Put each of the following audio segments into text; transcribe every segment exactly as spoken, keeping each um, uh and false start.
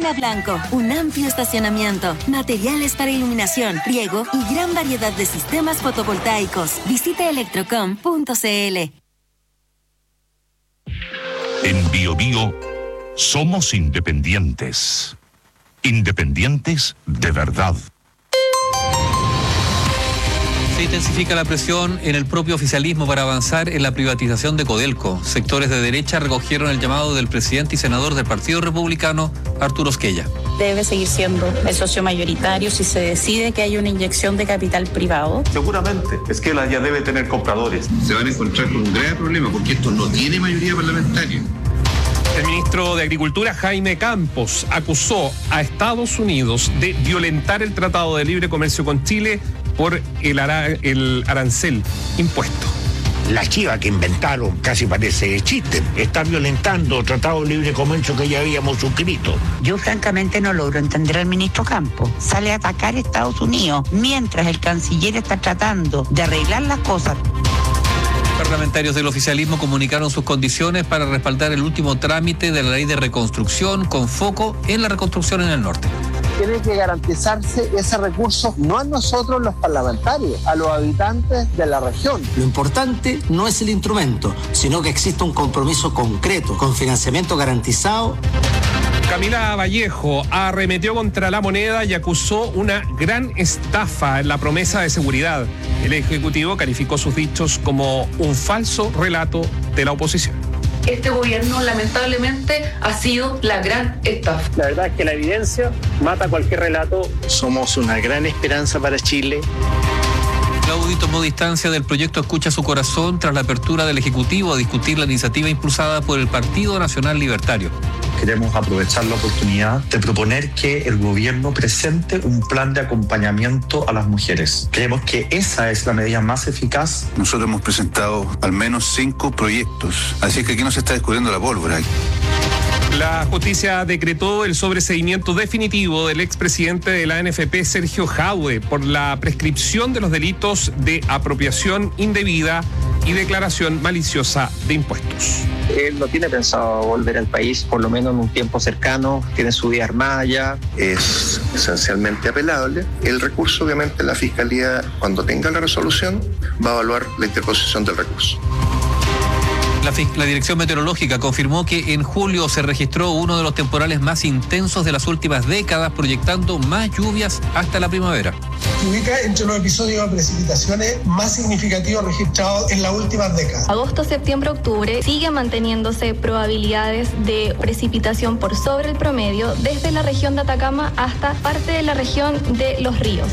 Isla Blanco, un amplio estacionamiento, materiales para iluminación, riego y gran variedad de sistemas fotovoltaicos. Visite electrocom punto c l. En Bio Bio somos independientes. Independientes de verdad. Se intensifica la presión en el propio oficialismo para avanzar en la privatización de Codelco. Sectores de derecha recogieron el llamado del presidente y senador del Partido Republicano, Arturo Esquella. Debe seguir siendo el socio mayoritario si se decide que hay una inyección de capital privado. Seguramente, Esquella ya debe tener compradores. Se van a encontrar con un grave problema porque esto no tiene mayoría parlamentaria. El ministro de Agricultura, Jaime Campos, acusó a Estados Unidos de violentar el Tratado de Libre Comercio con Chile por el, ara, el arancel impuesto. La chiva que inventaron casi parece chiste. Está violentando el Tratado de Libre Comercio que ya habíamos suscrito. Yo francamente no logro entender al ministro Campos. Sale a atacar a Estados Unidos mientras el canciller está tratando de arreglar las cosas. Parlamentarios del oficialismo comunicaron sus condiciones para respaldar el último trámite de la ley de reconstrucción con foco en la reconstrucción en el norte. Tiene que garantizarse ese recurso no a nosotros los parlamentarios, a los habitantes de la región. Lo importante no es el instrumento, sino que exista un compromiso concreto, con financiamiento garantizado. Camila Vallejo arremetió contra la moneda y acusó una gran estafa en la promesa de seguridad. El Ejecutivo calificó sus dichos como un falso relato de la oposición. Este gobierno lamentablemente ha sido la gran estafa. La verdad es que la evidencia mata cualquier relato. Somos una gran esperanza para Chile. Claudio tomó distancia del proyecto Escucha su Corazón tras la apertura del Ejecutivo a discutir la iniciativa impulsada por el Partido Nacional Libertario. Queremos aprovechar la oportunidad de proponer que el gobierno presente un plan de acompañamiento a las mujeres. Creemos que esa es la medida más eficaz. Nosotros hemos presentado al menos cinco proyectos, así que aquí no se está descubriendo la pólvora. La justicia decretó el sobreseimiento definitivo del expresidente de la A N F P, Sergio Jadue, por la prescripción de los delitos de apropiación indebida y declaración maliciosa de impuestos. Él no tiene pensado volver al país, por lo menos en un tiempo cercano, tiene su vida armada ya. Es esencialmente apelable. El recurso, obviamente, la Fiscalía, cuando tenga la resolución, va a evaluar la interposición del recurso. La, la Dirección Meteorológica confirmó que en julio se registró uno de los temporales más intensos de las últimas décadas, proyectando más lluvias hasta la primavera. Se ubica entre los episodios de precipitaciones más significativos registrados en las últimas décadas. Agosto, septiembre, octubre siguen manteniéndose probabilidades de precipitación por sobre el promedio desde la región de Atacama hasta parte de la región de Los Ríos.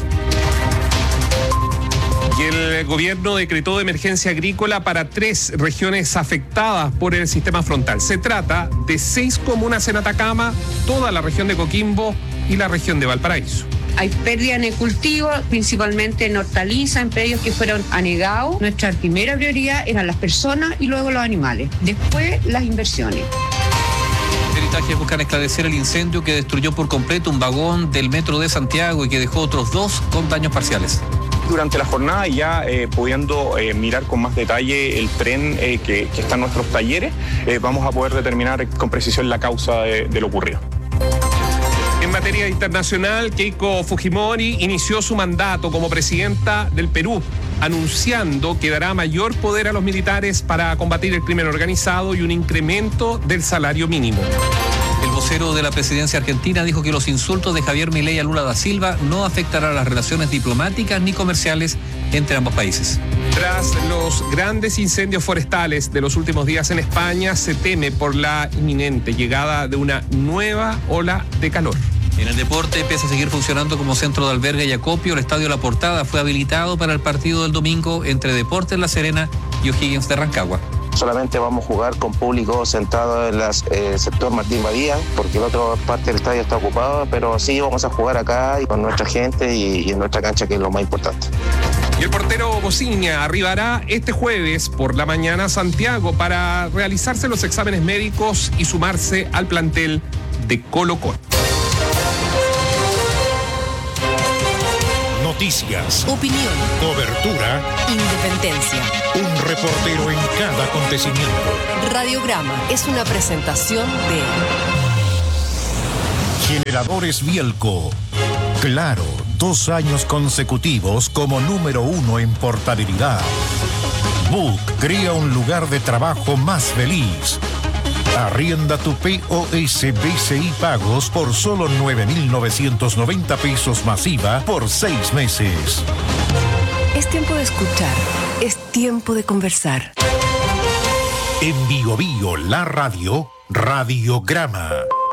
Y el gobierno decretó de emergencia agrícola para tres regiones afectadas por el sistema frontal. Se trata de seis comunas en Atacama, toda la región de Coquimbo y la región de Valparaíso. Hay pérdida en el cultivo, principalmente en hortalizas, en predios que fueron anegados. Nuestra primera prioridad eran las personas y luego los animales. Después, las inversiones. Peritajes buscan esclarecer el incendio que destruyó por completo un vagón del metro de Santiago y que dejó otros dos con daños parciales. Durante la jornada, ya eh, pudiendo eh, mirar con más detalle el tren eh, que, que está en nuestros talleres, eh, vamos a poder determinar con precisión la causa de, de lo ocurrido. En materia internacional, Keiko Fujimori inició su mandato como presidenta del Perú, anunciando que dará mayor poder a los militares para combatir el crimen organizado y un incremento del salario mínimo. El vocero de la presidencia argentina dijo que los insultos de Javier Milei a Lula da Silva no afectarán las relaciones diplomáticas ni comerciales entre ambos países. Tras los grandes incendios forestales de los últimos días en España, se teme por la inminente llegada de una nueva ola de calor. En el deporte, pese a seguir funcionando como centro de albergue y acopio, el Estadio La Portada fue habilitado para el partido del domingo entre Deportes La Serena y O'Higgins de Rancagua. Solamente vamos a jugar con público sentado en el eh, sector Martín Badía, porque la otra parte del estadio está ocupada, pero sí vamos a jugar acá y con nuestra gente y, y en nuestra cancha, que es lo más importante. Y el portero Bociña arribará este jueves por la mañana a Santiago para realizarse los exámenes médicos y sumarse al plantel de Colo-Colo. Noticias, opinión, cobertura, independencia. Un reportero en cada acontecimiento. Radiograma es una presentación de Generadores Bielco. Claro, dos años consecutivos como número uno en portabilidad. Book crea un lugar de trabajo más feliz. Arrienda tu P O S B C I Pagos por solo nueve mil novecientos noventa pesos masiva por seis meses. Es tiempo de escuchar. Es tiempo de conversar. En Bio Bio, la radio, Radiograma.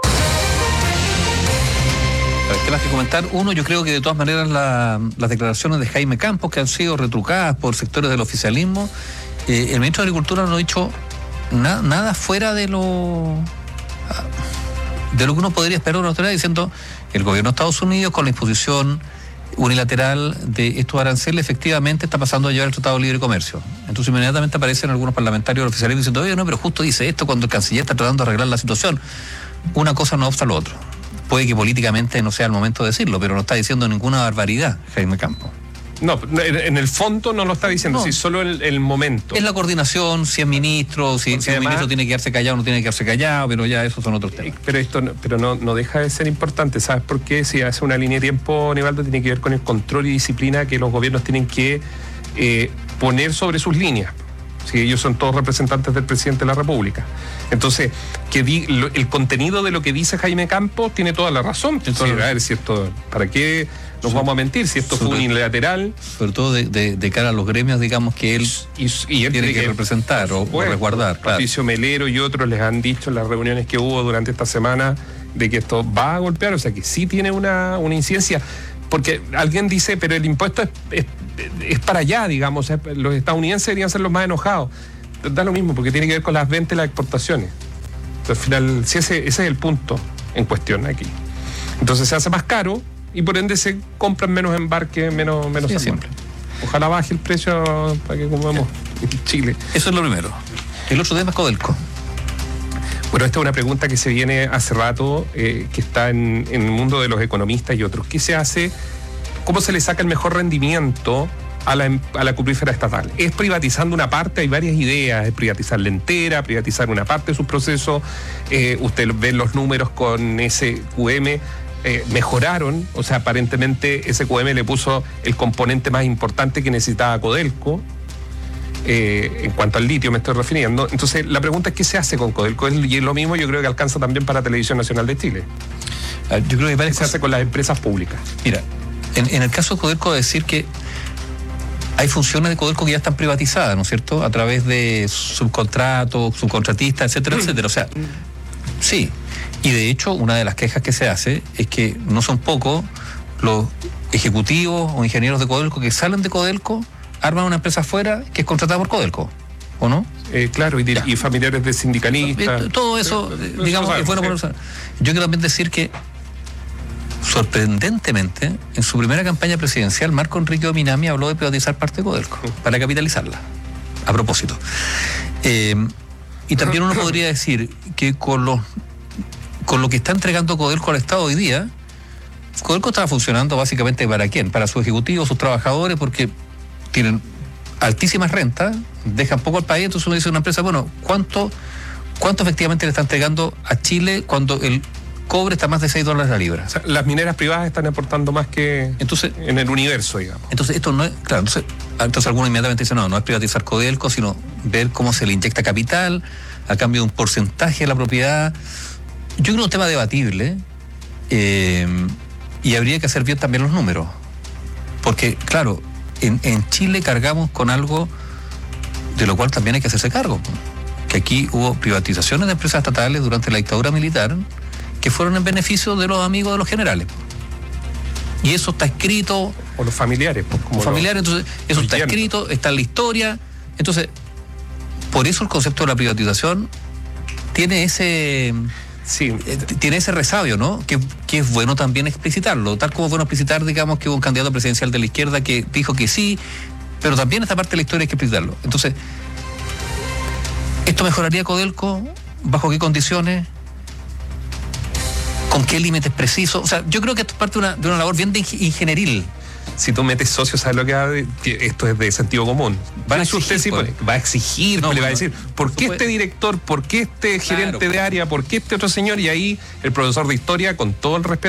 ¿Qué más que comentar? Uno, yo creo que de todas maneras la, las declaraciones de Jaime Campos, que han sido retrucadas por sectores del oficialismo, eh, el ministro de Agricultura no ha dicho na, nada fuera de lo de lo que uno podría esperar una autoridad, diciendo el gobierno de Estados Unidos con la imposición unilateral de estos aranceles efectivamente está pasando a llevar el Tratado de Libre Comercio. Entonces inmediatamente aparecen algunos parlamentarios del oficialismo diciendo, oye, no, pero justo dice esto cuando el canciller está tratando de arreglar la situación. Una cosa no obsta lo otro. Puede que políticamente no sea el momento de decirlo, pero no está diciendo ninguna barbaridad Jaime Campos. No, en el fondo no lo está diciendo, no. Sí, solo el, el momento. Es la coordinación, si es ministro, si, si un ministro tiene que quedarse callado o no tiene que quedarse callado, pero ya esos son otros temas. Pero esto no, pero no, no deja de ser importante, ¿sabes por qué? Si hace una línea de tiempo, Nivaldo, tiene que ver con el control y disciplina que los gobiernos tienen que eh, poner sobre sus líneas. Sí, ellos son todos representantes del presidente de la República. Entonces, que di, lo, el contenido de lo que dice Jaime Campos tiene toda la razón. Entonces, a ver, si esto, ¿para qué nos vamos a mentir? Si esto fue unilateral. Sobre todo de, de, de cara a los gremios, digamos, que él, y, y él tiene que, que representar o, o resguardar. Claro. Patricio Melero y otros les han dicho en las reuniones que hubo durante esta semana de que esto va a golpear, o sea, que sí tiene una, una incidencia. Porque alguien dice, pero el impuesto es, es, es para allá, digamos, los estadounidenses deberían ser los más enojados. Da lo mismo, porque tiene que ver con las ventas y las exportaciones. Entonces, al final, sí, ese, ese es el punto en cuestión aquí. Entonces se hace más caro y por ende se compran menos embarques, menos, menos sí, siempre. Ojalá baje el precio para que comamos en Chile. Eso es lo primero. El otro tema es Codelco. Bueno, esta es una pregunta que se viene hace rato, eh, que está en, en el mundo de los economistas y otros. ¿Qué se hace? ¿Cómo se le saca el mejor rendimiento a la, a la cuprífera estatal? ¿Es privatizando una parte? Hay varias ideas. Es privatizarla entera, privatizar una parte de sus procesos. Eh, usted ve los números con ese Q M. Eh, mejoraron, o sea, aparentemente ese Q M le puso el componente más importante que necesitaba Codelco. Eh, en cuanto al litio me estoy refiriendo. Entonces la pregunta es ¿qué se hace con Codelco? Y es lo mismo, yo creo que alcanza también para Televisión Nacional de Chile. Yo creo que ¿Qué se hace con las empresas públicas? Mira, en, en el caso de Codelco decir que hay funciones de Codelco que ya están privatizadas, ¿no es cierto? A través de subcontratos, subcontratistas, etcétera, etcétera. O sea, sí. Y de hecho, una de las quejas que se hace es que no son pocos los ejecutivos o ingenieros de Codelco que salen de Codelco, arman una empresa afuera que es contratada por Codelco, ¿o no? Eh, claro, y, de, y familiares de sindicalistas. Todo eso, pero, digamos, que bueno, sí. Yo quiero también decir que, sorprendentemente, en su primera campaña presidencial, Marco Enrique Ominami habló de privatizar parte de Codelco, sí, para capitalizarla, a propósito. Eh, y también uno podría decir que con, los, con lo que está entregando Codelco al Estado hoy día, Codelco estaba funcionando básicamente ¿para quién? Para sus ejecutivos, sus trabajadores, porque tienen altísimas rentas, dejan poco al país, entonces uno dice a una empresa, bueno, ¿cuánto, cuánto efectivamente le está entregando a Chile cuando el cobre está más de seis dólares la libra? O sea, las mineras privadas están aportando más que entonces, en el universo, digamos. Entonces esto no es, claro, entonces, entonces algunos inmediatamente dicen, no, no es privatizar Codelco, sino ver cómo se le inyecta capital a cambio de un porcentaje de la propiedad. Yo creo que es un tema debatible, eh, y habría que hacer bien también los números, porque claro, En, en Chile cargamos con algo de lo cual también hay que hacerse cargo. Que aquí hubo privatizaciones de empresas estatales durante la dictadura militar que fueron en beneficio de los amigos de los generales. Y eso está escrito. O los familiares. Pues, como los familiares, los, entonces, eso está yernos. escrito, está en la historia. Entonces, por eso el concepto de la privatización tiene ese. Sí. Tiene ese resabio, ¿no? Que, que es bueno también explicitarlo, tal como es bueno explicitar, digamos, que hubo un candidato presidencial de la izquierda que dijo que sí, pero también esta parte de la historia hay que explicitarlo. Entonces, ¿esto mejoraría Codelco? ¿Bajo qué condiciones? ¿Con qué límites precisos? O sea, yo creo que esto es parte de una, de una labor bien de ingenieril. si tú metes socios, ¿sabes lo que va a que esto es de sentido común? Va a Usted exigir, sí, pues. va a exigir, No, le va a no, decir, ¿por qué puedes- este director? ¿Por qué este gerente Claro, de área? ¿Por qué este otro señor? Y ahí el profesor de historia, con todo el respeto